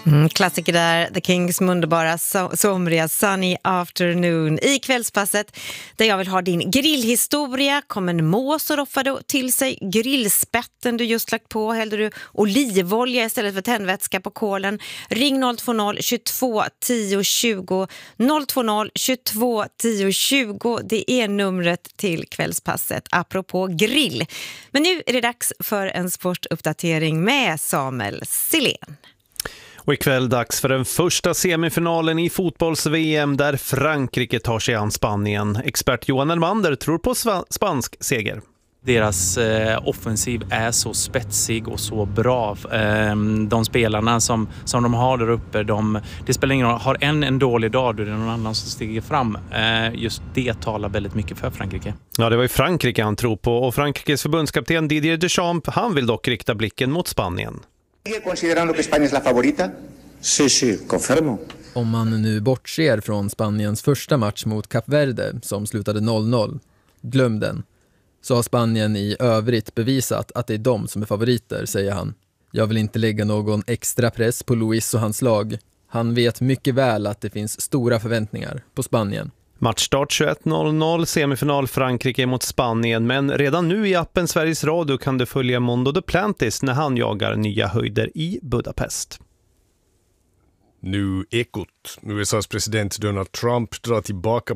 Klassiker där, The Kings underbara somriga Sunny Afternoon. I kvällspasset där jag vill ha din grillhistoria. Kom en mås och roffade till sig grillspetten du just lagt på. Hällde du olivolja istället för tändvätska på kolen. Ring 020 22 10 20 020 22 10 20. Det är numret till kvällspasset apropå grill. Men nu är det dags för en sportuppdatering med Samuel Silén. Och ikväll dags för den första semifinalen i fotbolls-VM där Frankrike tar sig an Spanien. Expert Johan Elmander tror på spansk seger. Deras offensiv är så spetsig och så bra. De spelarna som de har där uppe, det spelar ingen roll. Har en dålig dag, då är det någon annan som stiger fram. Just det talar väldigt mycket för Frankrike. Ja, det var ju Frankrike han tror på. Och Frankrikes förbundskapten Didier Deschamps, han vill dock rikta blicken mot Spanien. Considerando que España es la favorita? Sí, confirmo. Om man nu bortser från Spaniens första match mot Kap Verde som slutade 0-0, glöm den. Så har Spanien i övrigt bevisat att det är de som är favoriter, säger han. Jag vill inte lägga någon extra press på Luis och hans lag. Han vet mycket väl att det finns stora förväntningar på Spanien. Matchstart 21.00, semifinal Frankrike mot Spanien. Men redan nu i appen Sveriges Radio kan du följa Mondo Duplantis när han jagar nya höjder i Budapest. Nu Ekot. USAs president Donald Trump drar tillbaka